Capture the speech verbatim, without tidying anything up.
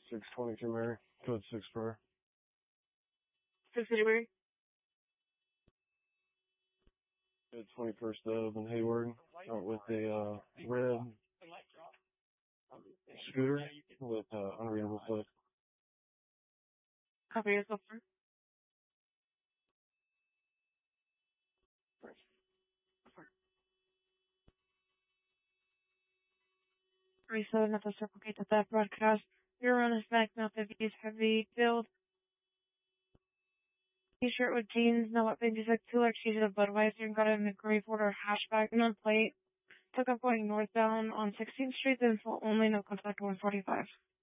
six twenty-two Mary, code six prayer. six Mary. Code twenty-first of in Hayward, out with a uh, red scooter with uh, unreadable plate. Copy yourself, sir. Reset at the Circle K to that broadcast. You're on a snack mouth of these heavy filled. T-shirt with jeans, no what things like two large sheets of Budweiser and got it in a gray border hatchback and on plate. Took up going northbound on sixteenth Street, then full only, no contact one forty-five.